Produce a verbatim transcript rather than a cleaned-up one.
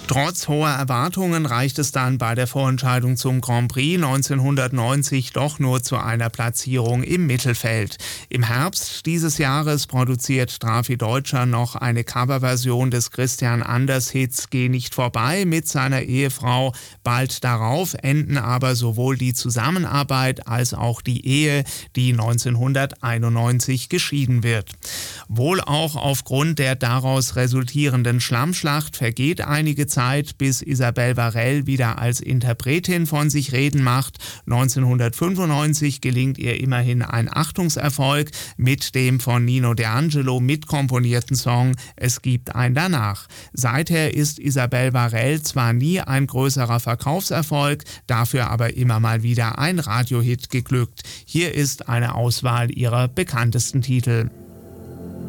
Trotz hoher Erwartungen reicht es dann bei der Vorentscheidung zum Grand Prix neunzehnhundertneunzig doch nur zu einer Platzierung im Mittelfeld. Im Herbst dieses Jahres produziert Drafi Deutscher noch eine Coverversion des Christian Anders Hits Geh nicht vorbei mit seiner Ehefrau. Bald darauf enden aber sowohl die Zusammenarbeit als auch die Ehe, die neunzehnhunderteinundneunzig geschieden wird. Wohl auch aufgrund der daraus resultierenden Schlammschlacht vergeht einige Zeit, bis Isabelle Varell wieder als Interpretin von sich reden macht. neunzehnhundertfünfundneunzig gelingt ihr immerhin ein Achtungserfolg mit dem von Nino D'Angelo mitkomponierten Song Es gibt ein Danach. Seither ist Isabelle Varell zwar nie ein größerer Verkaufserfolg, dafür aber immer mal wieder ein Radiohit geglückt. Hier ist eine Auswahl ihrer bekanntesten Titel.